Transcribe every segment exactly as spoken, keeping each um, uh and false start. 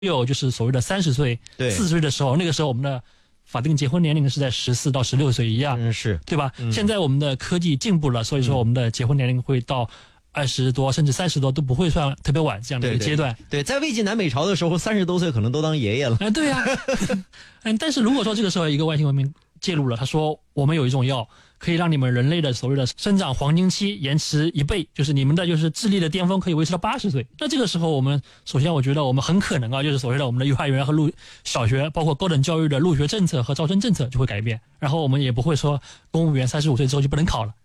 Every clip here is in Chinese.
有就是所谓的三十岁、四十岁的时候，那个时候我们的法定结婚年龄是在十四到十六岁一样， 嗯，是对吧？ 嗯、 现在我们的科技进步了，所以说我们的结婚年龄会到二十多甚至三十多都不会算特别晚这样的一个阶段。 对, 对, 对，在魏晋南北朝的时候，三十多岁可能都当爷爷了。 哎，对呀、啊。嗯，但是如果说这个时候一个外星文明介入了，他说我们有一种药可以让你们人类的所谓的生长黄金期延迟一倍，就是你们的就是智力的巅峰可以维持到八十岁。那这个时候我们首先我觉得我们很可能啊，就是所谓的我们的幼儿园和入小学包括高等教育的入学政策和招生政策就会改变，然后我们也不会说公务员三十五岁之后就不能考了。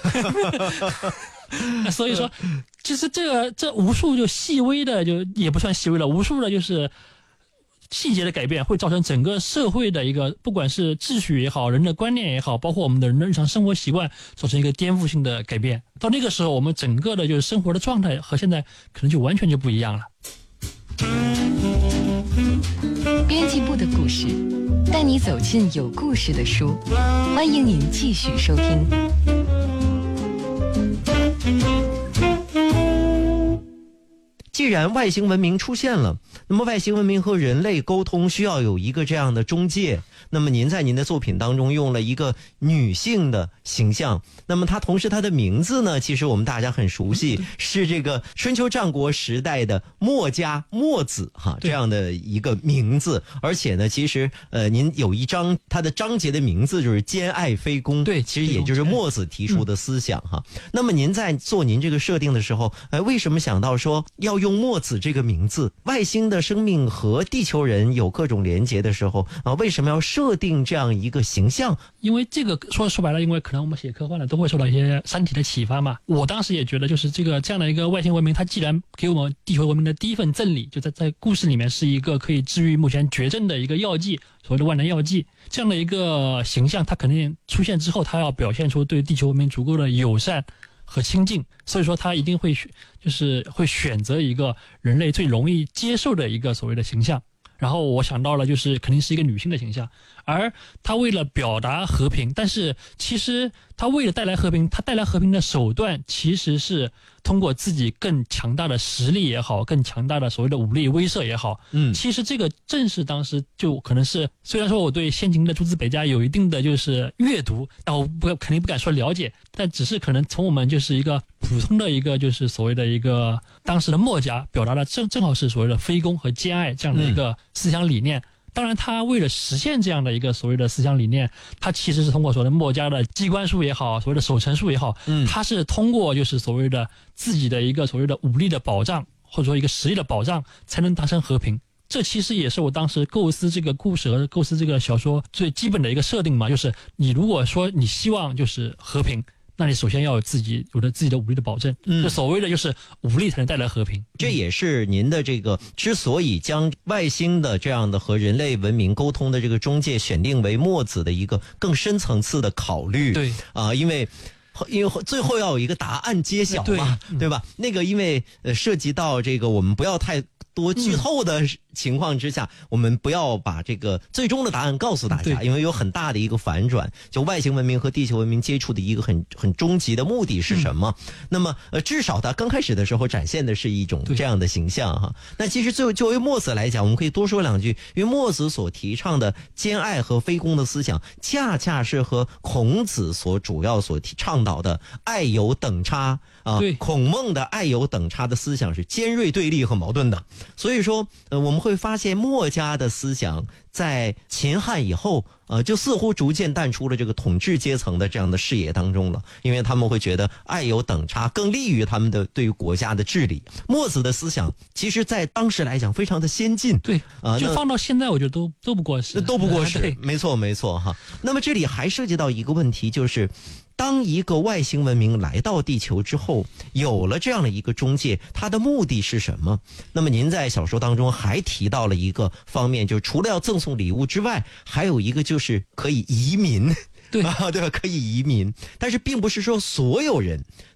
所以说其实这个这无数就细微的就也不算细微了，无数的就是细节的改变会造成整个社会的一个不管是秩序也好，人的观念也好，包括我们的人的日常生活习惯造成一个颠覆性的改变。到那个时候我们整个的就是生活的状态和现在可能就完全就不一样了。 编辑部的故事带你走进有故事的书，欢迎您继续收听。 既然外星文明出现了，那么外星文明和人类沟通需要有一个这样的中介。那么您在您的作品当中用了一个女性的形象，那么她同时她的名字呢，其实我们大家很熟悉，是这个春秋战国时代的墨家墨子哈这样的一个名字。而且呢，其实呃您有一章它的章节的名字就是兼爱非攻， 对， 其实也就是墨子提出的思想哈、嗯。那么您在做您这个设定的时候，呃为什么想到说要用墨子这个名字？外星的生命和地球人有各种连结的时候啊，为什么要设定这样一个形象？ 因为这个说说白了，因为可能我们写科幻的都会受到一些三体的启发嘛。我当时也觉得，就是这个这样的一个外星文明，它既然给我们地球文明的第一份赠礼，就在在故事里面是一个可以治愈目前绝症的一个药剂，所谓的万能药剂，这样的一个形象，它肯定出现之后，它要表现出对地球文明足够的友善和亲近，所以说他一定会就是会选择一个人类最容易接受的一个所谓的形象。然后我想到了就是肯定是一个女性的形象，而她为了表达和平，但是其实她为了带来和平，她带来和平的手段其实是通过自己更强大的实力也好，更强大的所谓的武力威慑也好，嗯，其实这个正是当时就可能是，虽然说我对先秦的诸子百家有一定的就是阅读，但我不肯定不敢说了解，但只是可能从我们就是一个普通的一个就是所谓的一个当时的墨家表达的正正好是所谓的非攻和兼爱这样的一个思想理念。嗯，当然他为了实现这样的一个所谓的思想理念，他其实是通过所谓的墨家的机关术也好，所谓的守城术也好，嗯，他是通过就是所谓的自己的一个所谓的武力的保障，或者说一个实力的保障，才能达成和平。这其实也是我当时构思这个故事和构思这个小说最基本的一个设定嘛，就是你如果说你希望就是和平，那你首先要有自己有了自己的武力的保证，嗯，就所谓的就是武力才能带来和平。 这也是您的这个之所以将外星的这样的和人类文明沟通的这个中介选定为墨子的一个更深层次的考虑。 对啊、呃，因为。因为最后要有一个答案揭晓嘛， 对, 对吧？那个因为呃涉及到这个我们不要太多剧透的情况之下，嗯，我们不要把这个最终的答案告诉大家，因为有很大的一个反转，就外星文明和地球文明接触的一个很很终极的目的是什么？嗯，那么呃至少它刚开始的时候展现的是一种这样的形象哈。那其实就作为墨子来讲，我们可以多说两句，因为墨子所提倡的兼爱和非攻的思想，恰恰是和孔子所主要所提倡导的爱有等差啊，孔孟的爱有等差的思想是尖锐对立和矛盾的。所以说呃我们会发现墨家的思想在秦汉以后呃就似乎逐渐淡出了这个统治阶层的这样的视野当中了，因为他们会觉得爱有等差更利于他们的对于国家的治理。墨子的思想其实在当时来讲非常的先进， 对啊、呃，就放到现在我觉得都都不过时， 都不过时，没错没错哈。那么这里还涉及到一个问题，就是当一个外星文明来到地球之后，有了这样的一个中介，它的目的是什么？那么您在小说当中还提到了一个方面，就是除了要赠送礼物之外，还有一个就是可以移民， 对啊，对吧？可以移民，但是并不是说所有人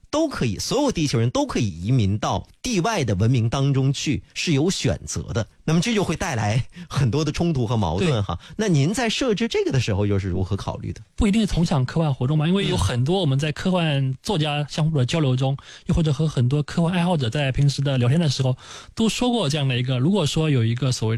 都可以，所有地球人都可以移民到地外的文明当中去，是有选择的。那么这就会带来很多的冲突和矛盾哈。那您在设置这个的时候又是如何考虑的？ 不一定是同场科幻活动嘛，因为有很多我们在科幻作家相互的交流中，又或者和很多科幻爱好者在平时的聊天的时候，都说过这样的一个，如果说有一个所谓